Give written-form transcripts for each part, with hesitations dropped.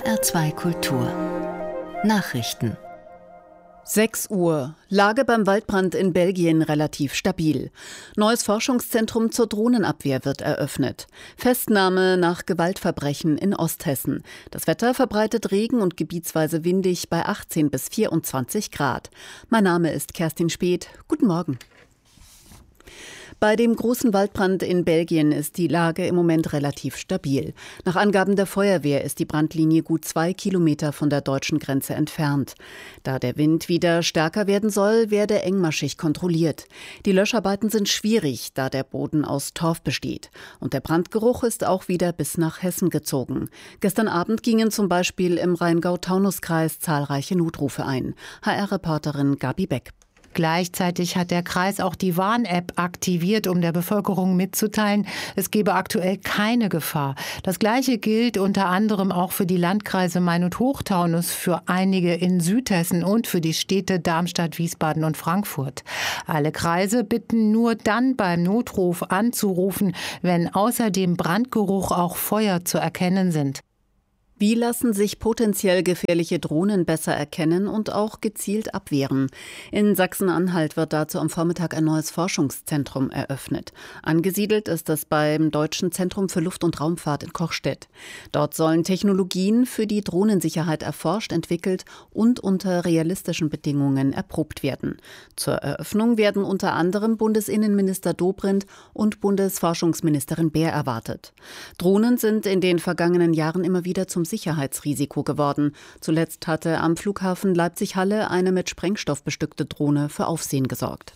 HR2 Kultur Nachrichten. 6 Uhr. Lage beim Waldbrand in Belgien relativ stabil. Neues Forschungszentrum zur Drohnenabwehr wird eröffnet. Festnahme nach Gewaltverbrechen in Osthessen. Das Wetter verbreitet Regen und gebietsweise windig bei 18 bis 24 Grad. Mein Name ist Kerstin Speth. Guten Morgen. Bei dem großen Waldbrand in Belgien ist die Lage im Moment relativ stabil. Nach Angaben der Feuerwehr ist die Brandlinie gut 2 Kilometer von der deutschen Grenze entfernt. Da der Wind wieder stärker werden soll, werde engmaschig kontrolliert. Die Löscharbeiten sind schwierig, da der Boden aus Torf besteht. Und der Brandgeruch ist auch wieder bis nach Hessen gezogen. Gestern Abend gingen zum Beispiel im Rheingau-Taunus-Kreis zahlreiche Notrufe ein. HR-Reporterin Gabi Beck. Gleichzeitig hat der Kreis auch die Warn-App aktiviert, um der Bevölkerung mitzuteilen, es gebe aktuell keine Gefahr. Das Gleiche gilt unter anderem auch für die Landkreise Main und Hochtaunus, für einige in Südhessen und für die Städte Darmstadt, Wiesbaden und Frankfurt. Alle Kreise bitten nur dann beim Notruf anzurufen, wenn außer dem Brandgeruch auch Feuer zu erkennen sind. Wie lassen sich potenziell gefährliche Drohnen besser erkennen und auch gezielt abwehren? In Sachsen-Anhalt wird dazu am Vormittag ein neues Forschungszentrum eröffnet. Angesiedelt ist es beim Deutschen Zentrum für Luft- und Raumfahrt in Kochstedt. Dort sollen Technologien für die Drohnensicherheit erforscht, entwickelt und unter realistischen Bedingungen erprobt werden. Zur Eröffnung werden unter anderem Bundesinnenminister Dobrindt und Bundesforschungsministerin Baer erwartet. Drohnen sind in den vergangenen Jahren immer wieder zum Sicherheitsrisiko geworden. Zuletzt hatte am Flughafen Leipzig-Halle eine mit Sprengstoff bestückte Drohne für Aufsehen gesorgt.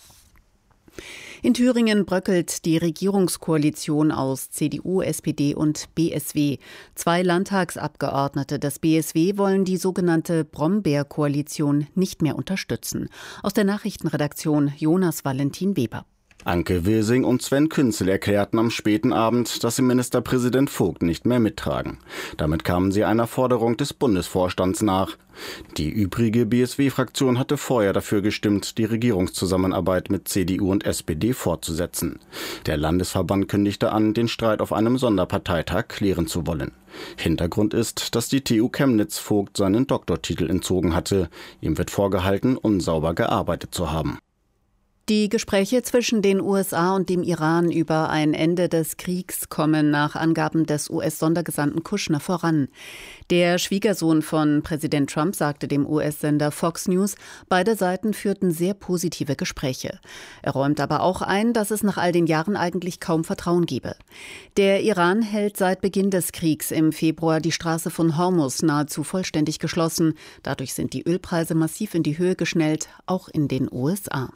In Thüringen bröckelt die Regierungskoalition aus CDU, SPD und BSW. 2 Landtagsabgeordnete des BSW wollen die sogenannte Brombeer-Koalition nicht mehr unterstützen. Aus der Nachrichtenredaktion Jonas Valentin Weber. Anke Wilsing und Sven Künzel erklärten am späten Abend, dass sie Ministerpräsident Vogt nicht mehr mittragen. Damit kamen sie einer Forderung des Bundesvorstands nach. Die übrige BSW-Fraktion hatte vorher dafür gestimmt, die Regierungszusammenarbeit mit CDU und SPD fortzusetzen. Der Landesverband kündigte an, den Streit auf einem Sonderparteitag klären zu wollen. Hintergrund ist, dass die TU Chemnitz Vogt seinen Doktortitel entzogen hatte. Ihm wird vorgehalten, unsauber gearbeitet zu haben. Die Gespräche zwischen den USA und dem Iran über ein Ende des Kriegs kommen nach Angaben des US-Sondergesandten Kushner voran. Der Schwiegersohn von Präsident Trump sagte dem US-Sender Fox News, beide Seiten führten sehr positive Gespräche. Er räumt aber auch ein, dass es nach all den Jahren eigentlich kaum Vertrauen gebe. Der Iran hält seit Beginn des Kriegs im Februar die Straße von Hormuz nahezu vollständig geschlossen. Dadurch sind die Ölpreise massiv in die Höhe geschnellt, auch in den USA.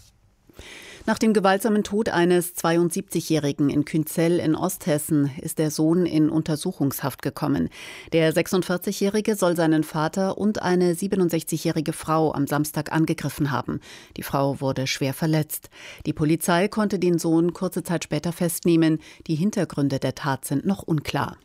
Nach dem gewaltsamen Tod eines 72-Jährigen in Künzell in Osthessen ist der Sohn in Untersuchungshaft gekommen. Der 46-Jährige soll seinen Vater und eine 67-jährige Frau am Samstag angegriffen haben. Die Frau wurde schwer verletzt. Die Polizei konnte den Sohn kurze Zeit später festnehmen. Die Hintergründe der Tat sind noch unklar.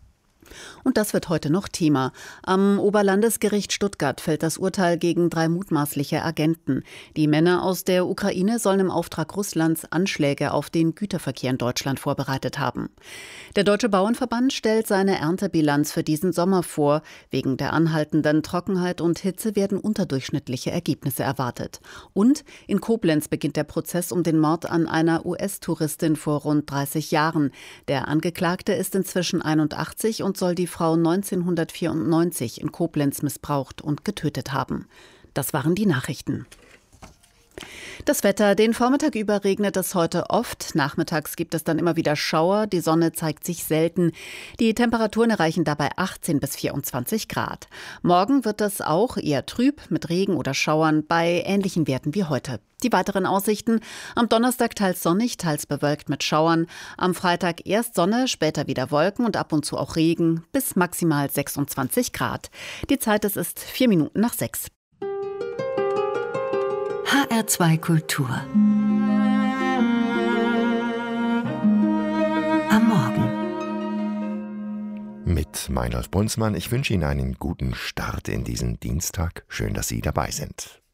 Und das wird heute noch Thema. Am Oberlandesgericht Stuttgart fällt das Urteil gegen 3 mutmaßliche Agenten. Die Männer aus der Ukraine sollen im Auftrag Russlands Anschläge auf den Güterverkehr in Deutschland vorbereitet haben. Der Deutsche Bauernverband stellt seine Erntebilanz für diesen Sommer vor. Wegen der anhaltenden Trockenheit und Hitze werden unterdurchschnittliche Ergebnisse erwartet. Und in Koblenz beginnt der Prozess um den Mord an einer US-Touristin vor rund 30 Jahren. Der Angeklagte ist inzwischen 81 und soll die Frau 1994 in Koblenz missbraucht und getötet haben. Das waren die Nachrichten. Das Wetter, den Vormittag über regnet es heute oft. Nachmittags gibt es dann immer wieder Schauer. Die Sonne zeigt sich selten. Die Temperaturen erreichen dabei 18 bis 24 Grad. Morgen wird es auch eher trüb mit Regen oder Schauern bei ähnlichen Werten wie heute. Die weiteren Aussichten: am Donnerstag teils sonnig, teils bewölkt mit Schauern. Am Freitag erst Sonne, später wieder Wolken und ab und zu auch Regen bis maximal 26 Grad. Die Zeit, es ist 4 Minuten nach 6. HR2 Kultur am Morgen. Mit Meinolf Brunsmann. Ich wünsche Ihnen einen guten Start in diesen Dienstag. Schön, dass Sie dabei sind.